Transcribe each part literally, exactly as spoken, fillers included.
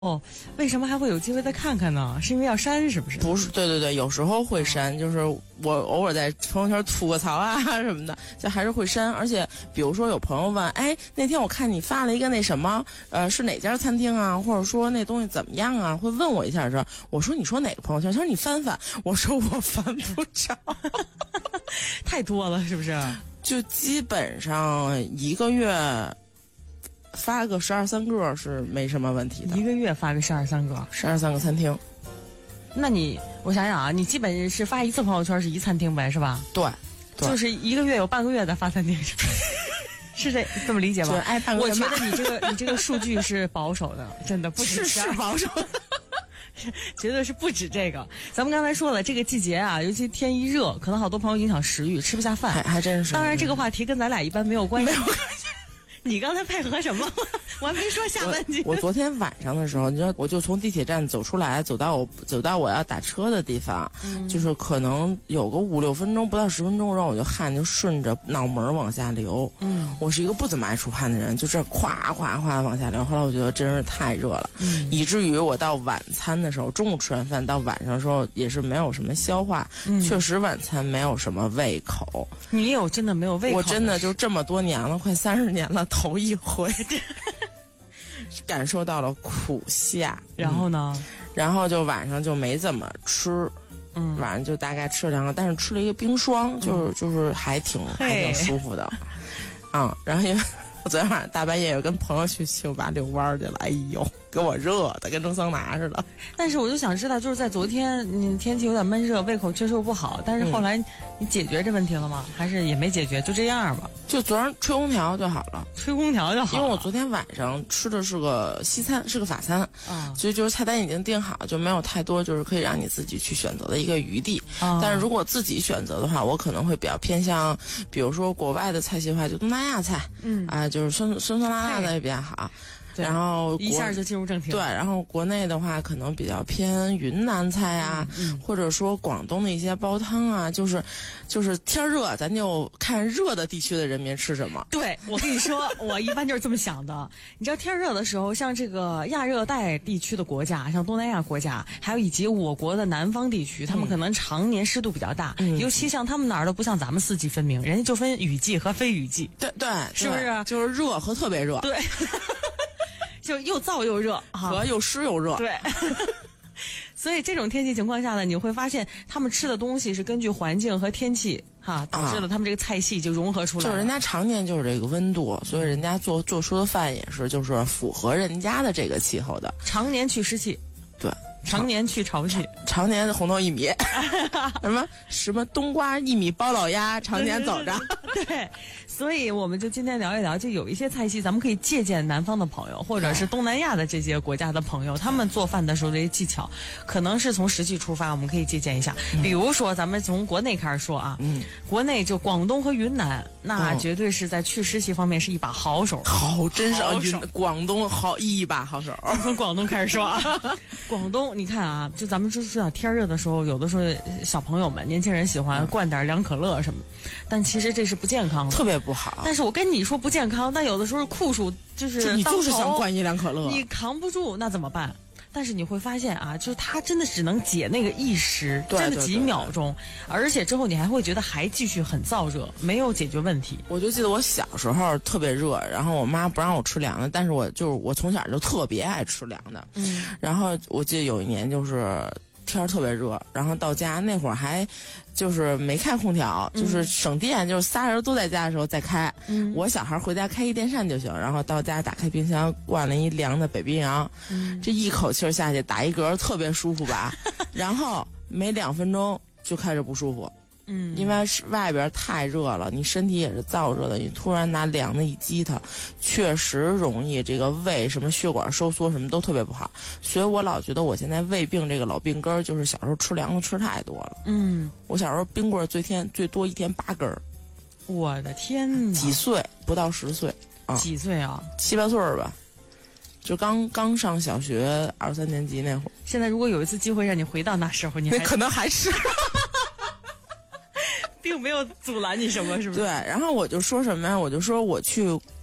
哦，为什么还会有机会再看看呢？是因为要删是不是？ 不是，对对对，有时候会删，就是我偶尔在朋友圈吐个槽啊什么的，就还是会删。而且比如说有朋友问，哎，那天我看你发了一个那什么，呃，是哪家餐厅啊？或者说那东西怎么样啊？会问我一下的时候，我说你说哪个朋友圈？他说你翻翻，我说我翻不着， 太多了是不是？ 就基本上一个月发个十二三个是没什么问题的， 一个月发个十二三个， 十二三个餐厅。 那你我想想啊，你基本是发一次朋友圈是一餐厅呗，是吧？ 对，对就是一个月有半个月在发餐厅，是是这这么理解吗？ 哎，半个月我觉得你这个你这个数据是保守的，真的不是是保守的。 绝对是不止这个。咱们刚才说了，这个季节啊，尤其天一热，可能好多朋友影响食欲，吃不下饭。 还还真是。 当然，这个话题跟咱俩一般没有关系。 没有关系。 你刚才配合什么？我还没说下半句。 我, 我昨天晚上的时候，你知道，我就从地铁站走出来，走到我走到我要打车的地方，嗯、就是可能有个五六分钟，不到十分钟，然后我就汗就顺着脑门往下流。嗯，我是一个不怎么爱出汗的人，就这夸夸夸往下流。后来我觉得真是太热了，嗯、以至于我到晚餐的时候，中午吃完饭到晚上的时候也是没有什么消化，嗯、确实晚餐没有什么胃口。 你有真的没有胃口？ 我真的就这么多年了，快三十年了。头一回感受到了苦夏， 然后呢、 嗯，然后就晚上就没怎么吃，嗯，晚上就大概吃了两个，但是吃了一个冰霜，嗯、就是就是还挺还挺舒服的，啊、嗯，然后因为我昨天晚上大半夜又跟朋友去酒吧遛弯去了，哎呦，给我热的跟蒸桑拿似的。 但是我就想知道，就是在昨天，嗯，天气有点闷热，胃口确实不好，但是后来你解决这问题了吗？嗯、还是也没解决，就这样吧？ 就昨儿吹空调就好了， 吹空调就好了。 因为我昨天晚上吃的是个西餐，是个法餐，啊，所以就是菜单已经定好，就没有太多就是可以让你自己去选择的一个余地。啊、但是如果自己选择的话，我可能会比较偏向，比如说国外的菜系的话，就东南亚菜，嗯啊、呃，就是酸酸酸辣辣的也比较好。然后一下就进入正题了。 对，然后国内的话可能比较偏云南菜啊，嗯嗯、或者说广东的一些煲汤啊，就是就是天热，咱就看热的地区的人民吃什么。 对，我跟你说，我一般就是这么想的。你知道天热的时候，像这个亚热带地区的国家，像东南亚国家，还有以及我国的南方地区，他们可能常年湿度比较大，嗯、尤其像他们哪儿都不像咱们四季分明，人家就分雨季和非雨季。 对对， 是不是？ 就是热和特别热。 对。就又燥又热， 和又湿又热。 对，所以这种天气情况下呢，你会发现他们吃的东西是根据环境和天气哈，导致了他们这个菜系就融合出来了。 就是人家常年就是这个温度，所以人家做做出的饭也是就是符合人家的这个气候的。 常年去湿气， 对， 常年去潮气， 常年红豆薏米，什么什么冬瓜薏米包老鸭，常年走着。 对。所以我们就今天聊一聊，就有一些菜系咱们可以借鉴南方的朋友，或者是东南亚的这些国家的朋友，他们做饭的时候这些技巧，可能是从实际出发，我们可以借鉴一下。嗯、比如说，咱们从国内开始说啊，嗯，国内就广东和云南，那绝对是在去湿气方面是一把好手。 好，真是云广东好一把好手。 从广东开始说啊，广东，你看啊，就咱们说说天热的时候，有的时候小朋友们、年轻人喜欢灌点凉可乐什么，但其实这是不健康的， 特别不好。 但是我跟你说不健康，但有的时候酷暑就是你就是想灌一凉可乐， 你扛不住那怎么办？但是你会发现啊，就是它真的只能解那个一时，真的几秒钟，而且之后你还会觉得还继续很燥热，没有解决问题。 我就记得我小时候特别热，然后我妈不让我吃凉的，但是我就是我从小就特别爱吃凉的。嗯，然后我记得有一年就是天儿特别热，然后到家那会儿还就是没开空调，嗯、就是省电，就是仨人都在家的时候再开。嗯，我小孩回家开一电扇就行，然后到家打开冰箱灌了一凉的北冰洋，嗯、这一口气下去打一嗝特别舒服吧，然后没两分钟就开始不舒服。嗯，因为是外边太热了，你身体也是燥热的，你突然拿凉的一激它，确实容易这个胃什么血管收缩什么都特别不好。所以我老觉得我现在胃病这个老病根儿，就是小时候吃凉的吃太多了。嗯，我小时候冰棍最天最多一天八根儿。 我的天哪！ 几岁？不到十岁。啊、 几岁啊？ 七八岁吧。就刚刚上小学二三年级那会儿。 现在如果有一次机会让你回到那时候，你还那可能还是。 并没有阻拦你什么，是不是？ 对，然后我就说什么呀？我就说我去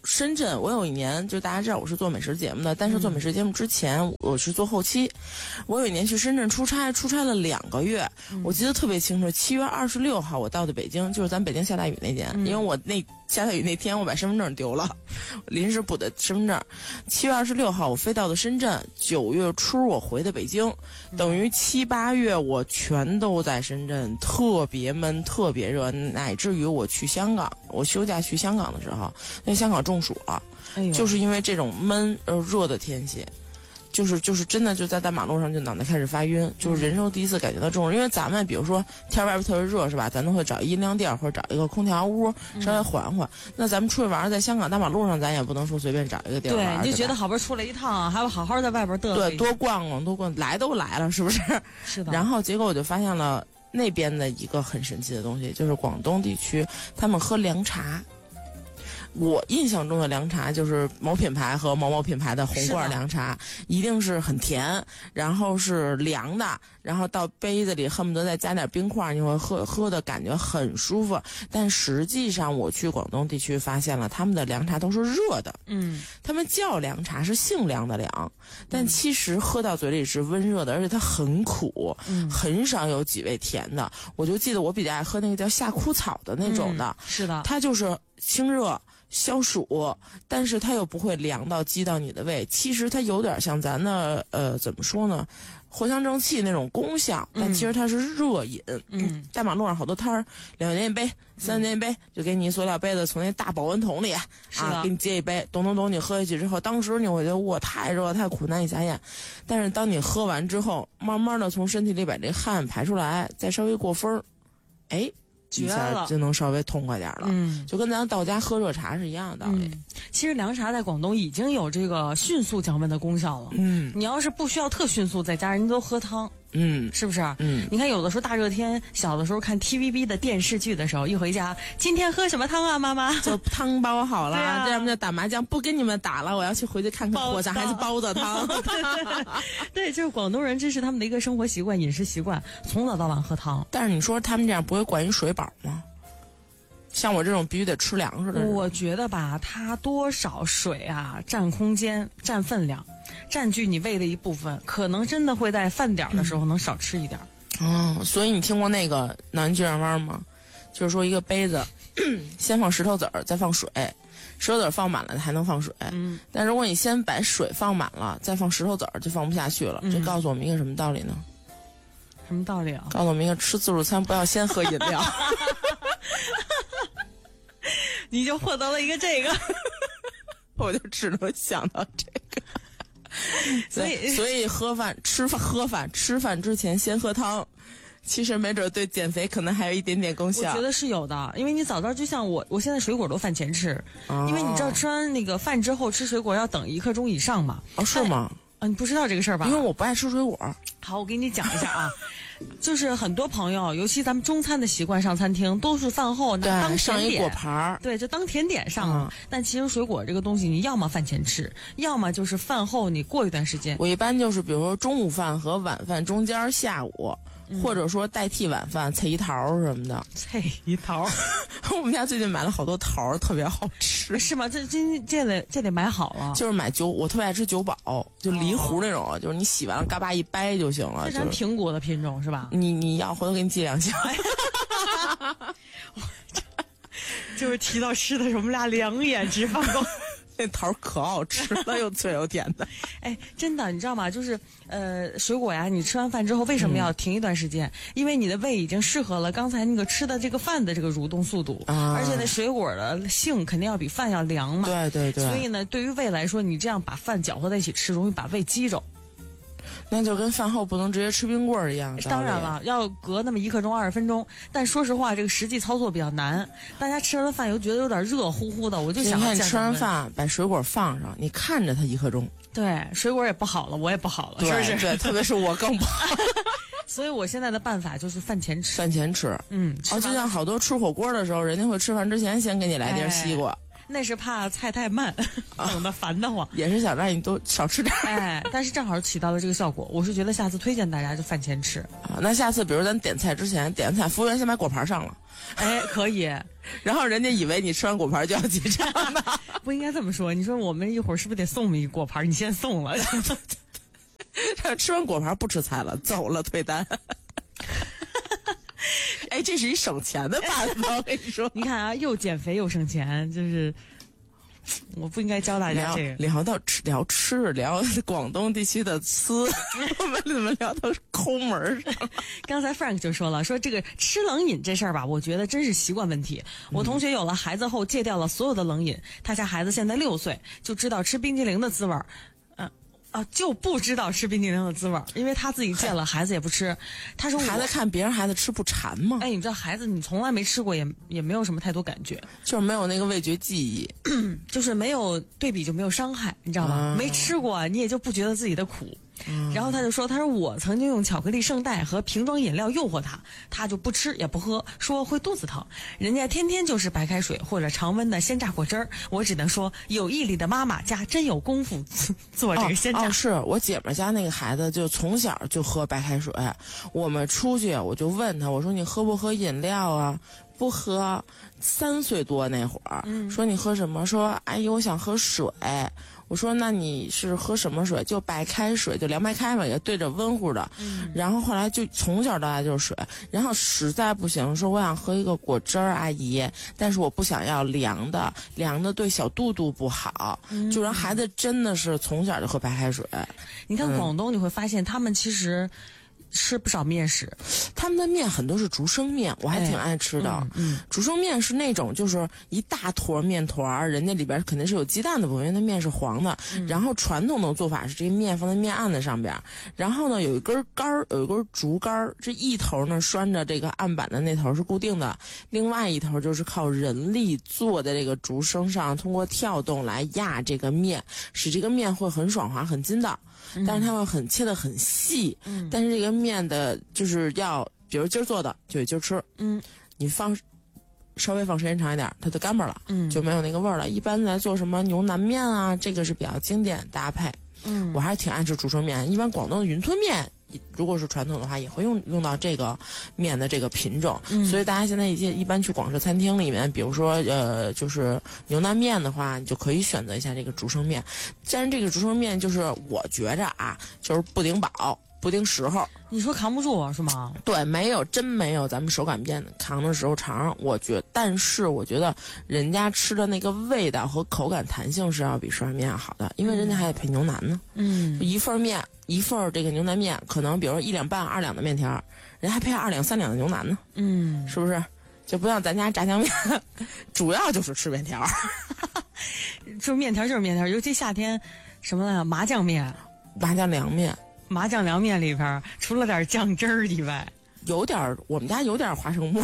深圳，我有一年就大家知道我是做美食节目的，但是做美食节目之前、嗯、我是做后期。我有一年去深圳出差，出差了两个月，嗯、我记得特别清楚。七月二十六号我到的北京，就是咱北京下大雨那天，嗯、因为我那下大雨那天我把身份证丢了，临时补的身份证。七月二十六号我飞到的深圳，九月初我回的北京，等于七八月我全都在深圳，特别闷，特别热，乃至于我去香港，我休假去香港的时候，那香港中暑了，哎、就是因为这种闷呃热的天气。就是就是真的就在大马路上就脑袋开始发晕，就是人生第一次感觉到这种，因为咱们比如说天外边特别热是吧，咱都会找阴凉地儿或者找一个空调屋稍微缓缓。嗯、那咱们出去玩，在香港大马路上，咱也不能说随便找一个地儿玩。 对，你就觉得好不容易出来一趟，还要好好在外边嘚瑟。 对，多逛逛，多逛，来都来了，是不是？ 是的。 然后结果我就发现了那边的一个很神奇的东西，就是广东地区他们喝凉茶。我印象中的凉茶就是某品牌和某某品牌的红罐凉茶，一定是很甜，然后是凉的，然后到杯子里恨不得再加点冰块，你会喝喝的感觉很舒服。但实际上我去广东地区发现了，他们的凉茶都是热的， 嗯， 他们叫凉茶是姓凉的凉，但其实喝到嘴里是温热的，而且它很苦，嗯，很少有几味甜的。我就记得我比较爱喝那个叫夏枯草的那种的， 嗯、是的， 它就是清热。消暑，但是它又不会凉到激到你的胃。其实它有点像咱的呃，怎么说呢，藿香正气那种功效，但其实它是热饮。嗯，大马路上好多摊儿，两块钱一杯，三块钱一杯，就给你塑料杯子从那大保温桶里啊，给你接一杯，咚咚咚，你喝下去之后，当时你会觉得哇，太热太苦，难以下咽。但是当你喝完之后，慢慢的从身体里把这汗排出来，再稍微过风儿，哎。一下就能稍微痛快点了，嗯，就跟咱到家喝热茶是一样的道理。 嗯、其实凉茶在广东已经有这个迅速降温的功效了。嗯，你要是不需要特迅速，在家人都喝汤。嗯，是不是？嗯，你看有的时候大热天，小的时候看 T V B 的电视剧的时候，一回家，今天喝什么汤啊，妈妈？ 就汤包好了，这样就打麻将，不跟你们打了，我要去回去看看火柴还是包子汤。 对, 对, 对，就是广东人，这是他们的一个生活习惯、饮食习惯，从早到晚喝汤。 但是你说他们这样不会灌一水饱吗？像我这种必须得吃粮食的人， 我觉得吧，它多少水啊，占空间、占分量，占据你胃的一部分，可能真的会在饭点的时候能少吃一点。 嗯，所以你听过那个脑筋急转弯吗？就是说一个杯子，先放石头子儿，再放水，石头子儿放满了还能放水。嗯，但如果你先把水放满了，再放石头子儿，就放不下去了。嗯、这告诉我们一个什么道理呢？ 什么道理啊？ 告诉我们一个吃自助餐不要先喝饮料。 你就获得了一个这个， 我就只能想到这个。所以，所以喝饭、吃饭、喝饭、吃饭之前先喝汤，其实没准对减肥可能还有一点点功效。 我觉得是有的，因为你早早就像我，我现在水果都饭前吃，哦、因为你知道吃完那个饭之后吃水果要等一刻钟以上嘛。 哦，是吗？ 啊，你不知道这个事儿吧？ 因为我不爱吃水果。 好，我给你讲一下啊。就是很多朋友，尤其咱们中餐的习惯，上餐厅都是饭后拿当甜点， 上一果盘儿， 对，就当甜点上了。嗯、但其实水果这个东西，你要么饭前吃，要么就是饭后你过一段时间。 我一般就是比如说中午饭和晚饭中间下午。嗯、或者说代替晚饭，菜一桃什么的。 菜一桃， 我们家最近买了好多桃，特别好吃。 是吗？这这这得这得买好了。 就是买九，我特别爱吃九宝，就梨核那种，哦、就是你洗完了嘎巴一掰就行了。 这是咱苹果的品种是吧？ 你你要回头给你寄两箱。 就是提到吃的时候，我们俩两眼直发光。 那桃可好吃了，又脆又甜的。 哎，真的，你知道吗？就是呃，水果呀，你吃完饭之后为什么要停一段时间？嗯、因为你的胃已经适合了刚才那个吃的这个饭的这个蠕动速度，啊、而且那水果的性肯定要比饭要凉嘛。 对对对。 所以呢，对于胃来说，你这样把饭搅和在一起吃，容易把胃激着。 那就跟饭后不能直接吃冰棍儿一样。 当然了，要隔那么一刻钟、二十分钟。但说实话，这个实际操作比较难。大家吃完饭又觉得有点热乎乎的，我就想。 你看，你吃完饭把水果放上，你看着它一刻钟。 对，水果也不好了，我也不好了， 是不是？ 对，特别是我更不好。 所以我现在的办法就是饭前吃。 饭前吃， 嗯。 哦，就像好多吃火锅的时候，人家会吃饭之前先给你来碟西瓜。 哎那是怕菜太慢，等得烦得慌。 也是想让你都少吃点。 哎，但是正好起到了这个效果。我是觉得下次推荐大家就饭前吃。 啊，那下次比如咱点菜之前，点完菜服务员先把果盘上了。 哎，可以。 然后人家以为你吃完果盘就要结账呢。 不应该这么说。你说我们一会儿是不是得送我们一果盘？你先送了， 吃完果盘不吃菜了，走了退单。哎，这是一省钱的办法，我跟你说。 你看啊，又减肥又省钱，就是我不应该教大家这个。 聊聊到吃，聊吃，聊广东地区的吃，我们怎么聊到抠门上？ 刚才 Frank 就说了，说这个吃冷饮这事儿吧，我觉得真是习惯问题。我同学有了孩子后戒掉了所有的冷饮，他家孩子现在六岁，就知道吃冰激凌的滋味儿。啊，就不知道吃冰激凌的滋味儿，因为他自己戒了，孩子也不吃。他说孩子看别人孩子吃不馋吗？ 哎，你知道孩子你从来没吃过，也也没有什么太多感觉， 就是没有那个味觉记忆， 就是没有对比就没有伤害，你知道吗？啊、没吃过你也就不觉得自己的苦。嗯、然后他就说，他说我曾经用巧克力圣代和瓶装饮料诱惑他，他就不吃也不喝，说会肚子疼。人家天天就是白开水或者常温的鲜榨果汁儿，我只能说有毅力的妈妈家真有功夫做这个鲜榨。 哦，哦是我姐们家那个孩子就从小就喝白开水，我们出去我就问他，我说你喝不喝饮料啊？不喝。三岁多那会儿，嗯、说你喝什么？说阿姨我想喝水。我说那你是喝什么水？就白开水，就凉白开嘛，也对着温乎的。嗯、然后后来就从小到大就是水，然后实在不行说我想喝一个果汁儿，阿姨，但是我不想要凉的，凉的对小肚肚不好。嗯、就让孩子真的是从小就喝白开水。 你看广东，你会发现他们其实吃不少面食， 他们的面很多是竹升面，我还挺爱吃的。哎、嗯，嗯竹升面是那种就是一大坨面团，人家里边肯定是有鸡蛋的部分，因为那面是黄的。嗯、然后传统的做法是这个面放在面案子上边，然后呢有一根杆儿，有一根竹竿儿，这一头呢拴着这个案板的那头是固定的，另外一头就是靠人力做的这个竹升上，通过跳动来压这个面，使这个面会很爽滑、很筋道。但是它会很切得很细，嗯、但是这个面的就是要，比如今儿做的就得今儿吃，嗯，你放稍微放时间长一点，它就干巴了，嗯，就没有那个味儿了。一般来做什么牛腩面啊，这个是比较经典搭配，嗯，我还挺爱吃竹升面。一般广东的云吞面，如果是传统的话，也会用用到这个面的这个品种，嗯、所以大家现在一一般去广式餐厅里面，比如说呃，就是牛腩面的话，你就可以选择一下这个竹升面。但是这个竹升面就是我觉着啊，就是不顶饱，不顶时候。 你说扛不住是吗？ 对，没有，真没有咱们手擀面扛的时候长。我觉，但是我觉得人家吃的那个味道和口感弹性是要比手擀面要好的，因为人家还得配牛腩呢。嗯，一份面。一份这个牛腩面，可能比如说一两半、二两的面条，人还配二两、三两的牛腩呢。嗯，是不是？就不像咱家炸酱面，主要就是吃面条。 吃面条就是面条，尤其夏天，什么来着？麻酱面、 麻酱凉面、 麻酱凉面里边，除了点酱汁儿以外， 有点我们家有点花生末。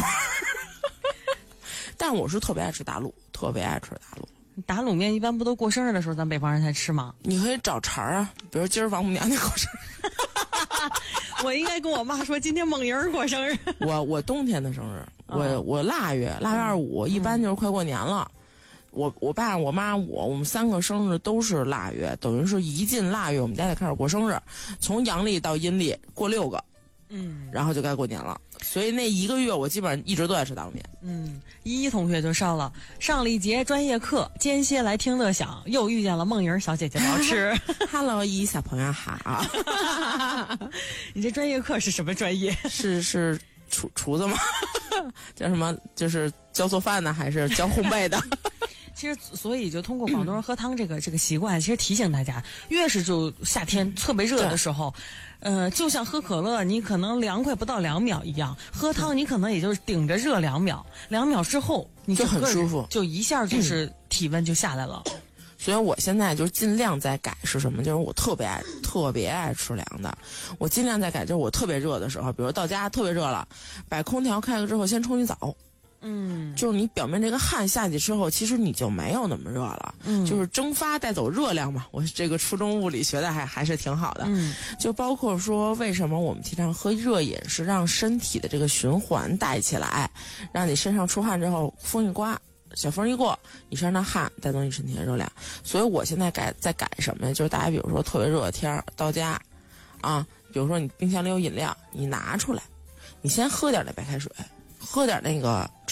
但我是特别爱吃打卤，特别爱吃打卤。 打卤面一般不都过生日的时候咱北方人才吃吗？ 你可以找茬儿啊，比如今儿王母娘娘过生日。 我应该跟我妈说今天梦莹过生日。 我我冬天的生日，我、哦、我腊月腊月二十五，一般就是快过年了。嗯、我我爸我妈我我们三个生日都是腊月，等于是一进腊月我们家就开始过生日，从阳历到阴历过六个。嗯，然后就该过年了，所以那一个月我基本上一直都在吃打卤面。 嗯，依依同学就上了上了一节专业课，间歇来听乐享，又遇见了梦莹小姐姐老师。 Hello， 依依小朋友好。 你这专业课是什么专业？ 是是厨厨子吗？叫什么？就是教做饭的，还是教烘焙的？ 其实，所以就通过广东人喝汤这个、嗯、这个习惯，其实提醒大家，越是就夏天特别热的时候，呃，就像喝可乐，你可能凉快不到两秒一样，喝汤你可能也就是顶着热两秒，两秒之后你就很舒服， 就一下就是体温就下来了。嗯、 所以我现在就尽量在改是什么？就是我特别爱特别爱吃凉的，我尽量在改，就是我特别热的时候，比如到家特别热了，把空调开了之后，先冲一澡。嗯，就是你表面这个汗下去之后，其实你就没有那么热了。嗯，就是蒸发带走热量嘛。我这个初中物理学的还还是挺好的。嗯，就包括说为什么我们提倡喝热饮，是让身体的这个循环带起来，让你身上出汗之后，风一刮，小风一过，你身上的汗带动你身体的热量。所以我现在改在改什么呀？就是大家比如说特别热的天儿到家，啊，比如说你冰箱里有饮料，你拿出来，你先喝点那白开水。喝点那个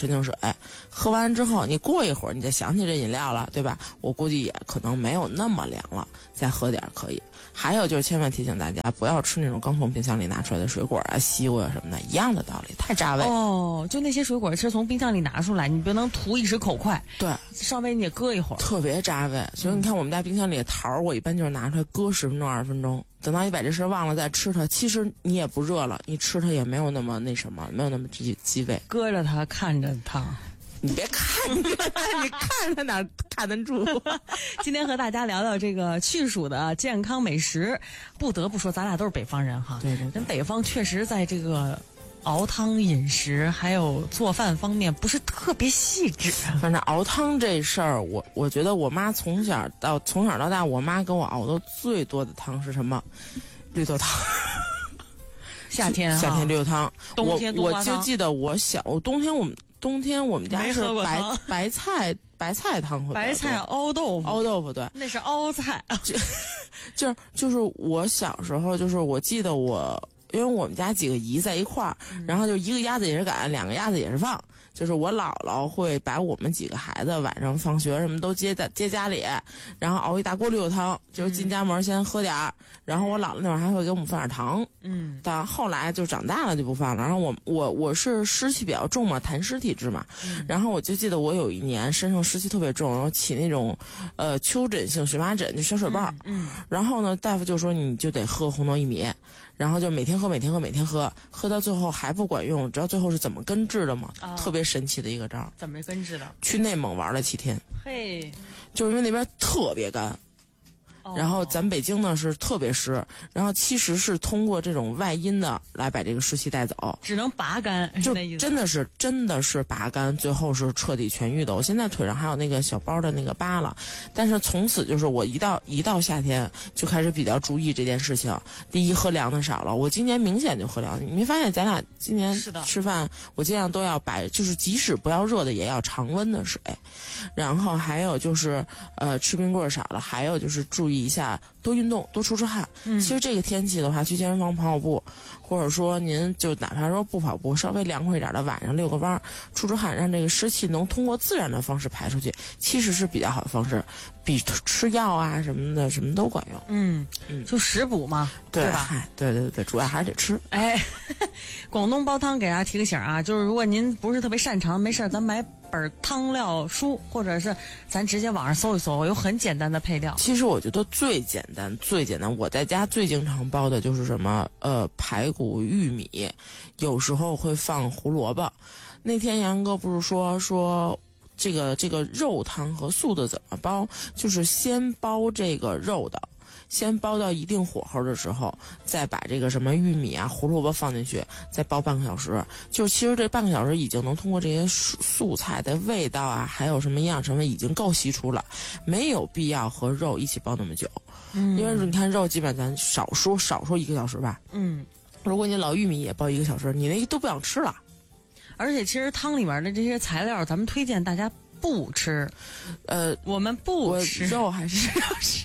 纯净水，喝完之后你过一会儿你再想起这饮料了，对吧？我估计也可能没有那么凉了，再喝点可以。还有就是千万提醒大家不要吃那种刚从冰箱里拿出来的水果啊、西瓜什么的，一样的道理，太扎胃。 哦，就那些水果是从冰箱里拿出来，你不能图一时口快， 对， 稍微你也搁一会儿， 特别扎胃。所以你看我们家冰箱里的桃儿，我一般就是拿出来搁十分钟、二十分钟，等到你把这事忘了再吃它，其实你也不热了，你吃它也没有那么那什么，没有那么鸡鸡胃。 搁着它看着它。 你别看着他，你看着他哪看得住？ 今天和大家聊聊这个去暑的健康美食，不得不说，咱俩都是北方人哈。 对对对， 人北方确实在这个熬汤饮食还有做饭方面不是特别细致。 反正熬汤这事儿，我我觉得我妈从小到从小到大，我妈给我熬的最多的汤是什么？绿豆汤。 夏天夏天绿豆汤， 冬天冬我瓜汤。 我就记得我小冬天我们。冬天我们家是白白菜白菜汤会白菜熬豆腐熬豆腐对， 那是熬菜。 就就是就是我小时候就是我记得我因为我们家几个姨在一块儿，嗯、然后就一个鸭子也是赶，两个鸭子也是放。就是我姥姥会把我们几个孩子晚上放学什么都接在接家里，然后熬一大锅绿豆汤，就是进家门先喝点儿，嗯、然后我姥姥那会儿还会给我们放点糖，嗯，但后来就长大了就不放了。然后我我我是湿气比较重嘛，痰湿体质嘛，嗯、然后我就记得我有一年身上湿气特别重，然后起那种呃丘疹性荨麻疹，就小水泡，嗯，嗯然后呢大夫就说你就得喝红豆薏米。然后就每天喝，每天喝，每天喝，喝到最后还不管用。知道最后是怎么根治的吗？哦、特别神奇的一个招。 怎么根治的？ 去内蒙玩了七天。 嘿， 就是因为那边特别干。然后咱北京呢是特别湿，然后其实是通过这种外阴的来把这个湿气带走， 只能拔干， 就真的是真的是拔干，最后是彻底痊愈的。我现在腿上还有那个小包的那个疤了，但是从此就是我一到一到夏天就开始比较注意这件事情。第一，喝凉的少了，我今年明显就喝凉的。你没发现咱俩今年吃饭，我尽量都要白，就是即使不要热的也要常温的水。然后还有就是呃吃冰棍少了，还有就是注意一下多运动，多出出汗。嗯，其实这个天气的话，去健身房跑跑步，或者说您就哪怕说不跑步，稍微凉快一点的晚上遛个弯，出出汗，让这个湿气能通过自然的方式排出去，其实是比较好的方式，比吃药啊什么的什么都管用。 嗯嗯，就食补嘛， 对吧？ 对对对，主要还是得吃。 哎，广东煲汤给大家提个醒啊，就是如果您不是特别擅长，没事咱买本汤料书，或者是咱直接网上搜一搜，有很简单的配料。 其实我觉得最简单最简单，我在家最经常煲的就是什么呃排骨玉米，有时候会放胡萝卜。那天杨哥不是说说这个这个肉汤和素的怎么煲，就是先煲这个肉的，先煲到一定火候的时候，再把这个什么玉米啊、胡萝卜放进去，再煲半个小时。就其实这半个小时已经能通过这些素菜的味道啊，还有什么营养成分已经够析出了，没有必要和肉一起煲那么久。嗯，因为你看肉基本咱少说少说一个小时吧。嗯，如果你老玉米也煲一个小时，你那都不想吃了。 而且其实汤里面的这些材料，咱们推荐大家不吃。呃，我们不吃肉还是要吃。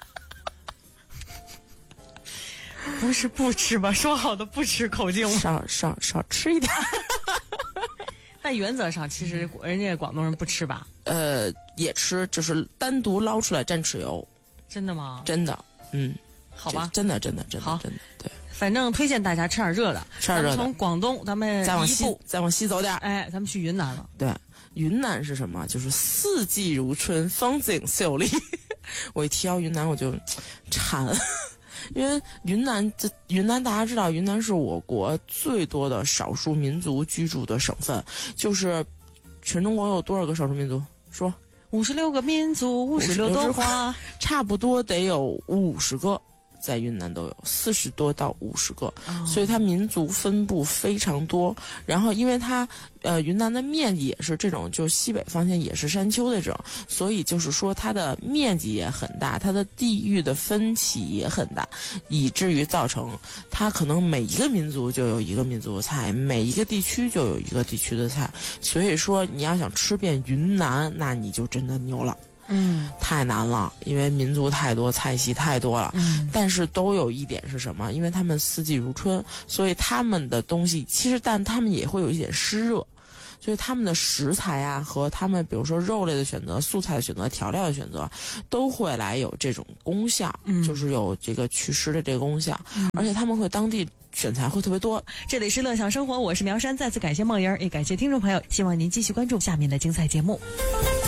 不是不吃吧？说好的不吃口径， 少少少吃一点。 但原则上，其实人家广东人不吃吧？ 呃，也吃，就是单独捞出来蘸豉油。 真的吗？ 真的，嗯， 好吧， 真的真的真的真的对。 反正推荐大家吃点热的， 吃点热的。 从广东咱们再往西，再往西走点， 哎，咱们去云南了。 对，云南是什么？就是四季如春，风景秀丽。我一提到云南，我就馋。因为云南这云南大家知道，云南是我国最多的少数民族居住的省份。就是全中国有多少个少数民族？说五十六个民族，五十六朵花， 差不多得有五十个。在云南都有四十多到五十个，哦、所以它民族分布非常多。然后因为它呃云南的面积也是这种，就是西北方向也是山丘的这种，所以就是说它的面积也很大，它的地域的分歧也很大，以至于造成它可能每一个民族就有一个民族的菜，每一个地区就有一个地区的菜。所以说你要想吃遍云南，那你就真的牛了。嗯，太难了，因为民族太多，菜系太多了。嗯，但是都有一点是什么？因为他们四季如春，所以他们的东西其实，但他们也会有一点湿热， 所以他们的食材啊和他们比如说肉类的选择、素菜的选择、调料的选择，都会来有这种功效，嗯、就是有这个祛湿的这个功效，嗯、而且他们会当地选材会特别多。 这里是乐享生活，我是苗山，再次感谢梦莹，也感谢听众朋友，希望您继续关注下面的精彩节目。